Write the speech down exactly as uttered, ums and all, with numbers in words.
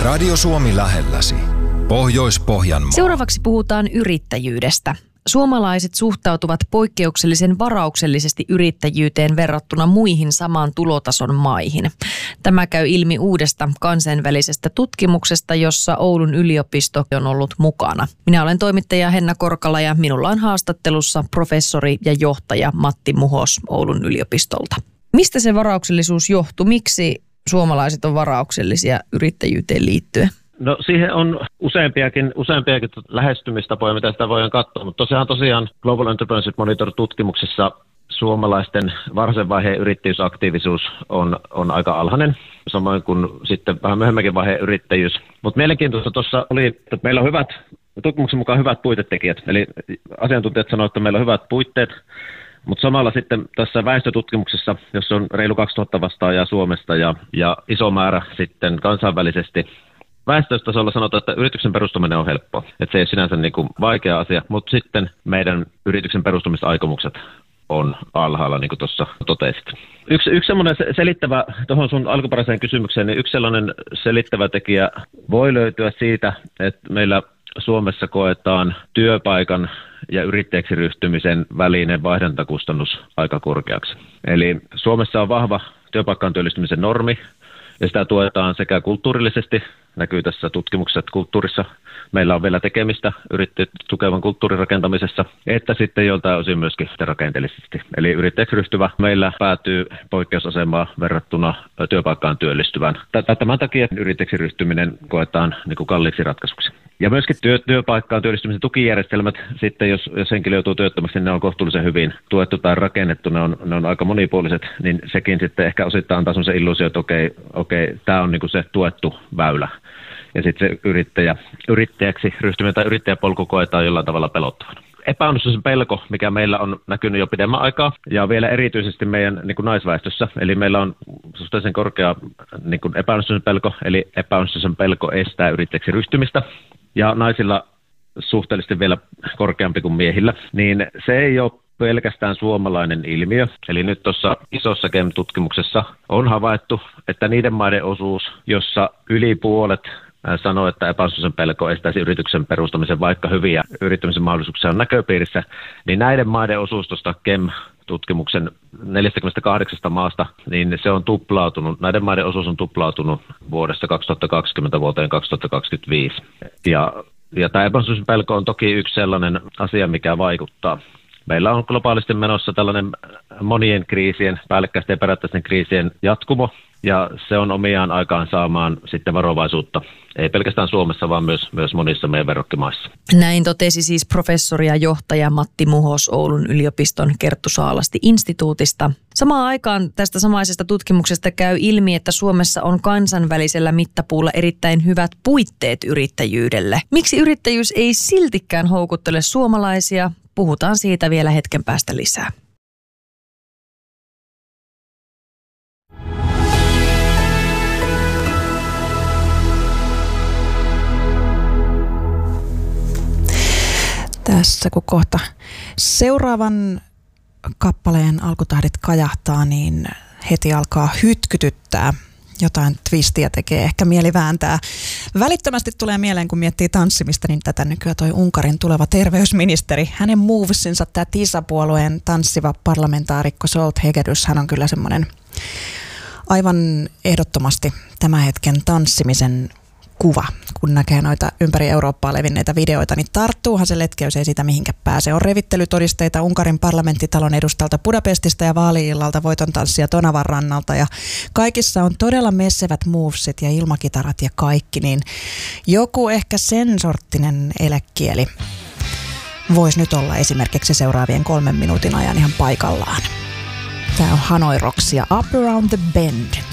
Radio Suomi lähelläsi. Pohjois-Pohjanmaa. Seuraavaksi puhutaan yrittäjyydestä. Suomalaiset suhtautuvat poikkeuksellisen varauksellisesti yrittäjyyteen verrattuna muihin saman tulotason maihin. Tämä käy ilmi uudesta kansainvälisestä tutkimuksesta, jossa Oulun yliopisto on ollut mukana. Minä olen toimittaja Henna Korkala ja minulla on haastattelussa professori ja johtaja Matti Muhos Oulun yliopistolta. Mistä se varauksellisuus johtuu? Miksi suomalaiset on varauksellisia yrittäjyyteen liittyen? No siihen on useampiakin, useampiakin lähestymistapoja, mitä sitä voidaan katsoa, mutta tosiaan tosiaan Global Entrepreneurship Monitor-tutkimuksessa suomalaisten varhaisen vaiheen yrittäjyysaktiivisuus on, on aika alhainen, samoin kuin sitten vähän myöhemmäkin vaiheen yrittäjyys. Mutta mielenkiintoista tuossa oli, että meillä on hyvät, tutkimuksen mukaan hyvät puitetekijät, eli asiantuntijat sanoivat, että meillä on hyvät puitteet, mutta samalla sitten tässä väestötutkimuksessa, jossa on reilu kaksituhatta vastaajaa Suomesta ja, ja iso määrä sitten kansainvälisesti, väestötasolla sanotaan, että yrityksen perustaminen on helppoa. Että se ei ole sinänsä niin kuin vaikea asia, mutta sitten meidän yrityksen perustamisaikomukset on alhaalla, niin kuin tuossa totesit. Yksi, yksi sellainen selittävä, tuohon sun alkuperäiseen kysymykseen, niin yksi sellainen selittävä tekijä voi löytyä siitä, että meillä Suomessa koetaan työpaikan ja yrittäjäksi ryhtymisen välinen vaihdantakustannus aika korkeaksi. Eli Suomessa on vahva työpaikkaan työllistymisen normi, ja sitä tuetaan sekä kulttuurillisesti, näkyy tässä tutkimuksessa, että kulttuurissa meillä on vielä tekemistä yrittäjät tukevan kulttuurin rakentamisessa, että sitten joltain osin myöskin rakenteellisesti. Eli yrittäjäksi ryhtyvä meillä päätyy poikkeusasemaan verrattuna työpaikkaan työllistyvään. Tämän takia yrittäjäksi ryhtyminen koetaan niin kuin kalliiksi ratkaisuksi. Ja myöskin työ, työpaikkaan työllistymisen tukijärjestelmät, sitten jos, jos henkilö joutuu työttömäksi, niin ne on kohtuullisen hyvin tuettu tai rakennettu, ne on, ne on aika monipuoliset, niin sekin sitten ehkä osittain antaa sellaisen illuusio, että okei, okei tämä on niin kuin se tuettu väylä. Ja sitten se yrittäjä, yrittäjäksi ryhtyminen tai yrittäjäpolku koetaan jollain tavalla pelottavana. Epäonnistumisen pelko, mikä meillä on näkynyt jo pidemmän aikaa, ja vielä erityisesti meidän niin kuin naisväestössä. Eli meillä on suhteellisen korkea niin kuin epäonnistumisen pelko, eli epäonnistumisen pelko estää yrittäjäksi ryhtymistä. Ja naisilla suhteellisesti vielä korkeampi kuin miehillä, niin se ei ole pelkästään suomalainen ilmiö. Eli nyt tuossa isossa G E M-tutkimuksessa on havaittu, että niiden maiden osuus, jossa yli puolet sanoo, että epäonnistumisen pelko estäisi yrityksen perustamisen, vaikka hyviä yrittämisen mahdollisuuksia on näköpiirissä, niin näiden maiden osuus tuosta G E M-tutkimuksen neljästäkymmenestäkahdeksasta maasta, niin se on tuplautunut, näiden maiden osuus on tuplautunut vuodesta kaksituhattakaksikymmentä vuoteen kaksituhattakaksikymmentäviisi. Ja, ja tämä epäonnistumisen pelko on toki yksi sellainen asia, mikä vaikuttaa. Meillä on globaalisti menossa tällainen monien kriisien, päällekkäisten ja perättäisten kriisien jatkumo, ja se on omiaan aikaan saamaan sitten varovaisuutta, ei pelkästään Suomessa, vaan myös, myös monissa meidän verrokkimaissa. Näin totesi siis professori ja johtaja Matti Muhos Oulun yliopiston Kerttu Saalasti-instituutista. Samaan aikaan tästä samaisesta tutkimuksesta käy ilmi, että Suomessa on kansainvälisellä mittapuulla erittäin hyvät puitteet yrittäjyydelle. Miksi yrittäjyys ei siltikään houkuttele suomalaisia? Puhutaan siitä vielä hetken päästä lisää. Tässä kun kohta seuraavan kappaleen alkutahdit kajahtaa, niin heti alkaa hytkytyttää. Jotain twistiä tekee, ehkä mieli vääntää. Välittömästi tulee mieleen, kun miettii tanssimista, niin tätä nykyään toi Unkarin tuleva terveysministeri. Hänen movesinsa, tämä TISA-puolueen tanssiva parlamentaarikko Zsolt Hegedűs, hän on kyllä semmoinen aivan ehdottomasti tämän hetken tanssimisen kuva, kun näkee noita ympäri Eurooppaa levinneitä videoita, niin tarttuuhan se letkeys, ei siitä mihinkä pääse. On revittelytodisteita Unkarin parlamenttitalon edustalta Budapestista ja vaali-illalta voiton tanssia Tonavan rannalta, ja kaikissa on todella messevät movesit ja ilmakitarat ja kaikki, niin joku ehkä sen sorttinen elekieli voisi nyt olla esimerkiksi seuraavien kolmen minuutin ajan ihan paikallaan. Tämä on Hanoi Rocks ja Up Around the Bend.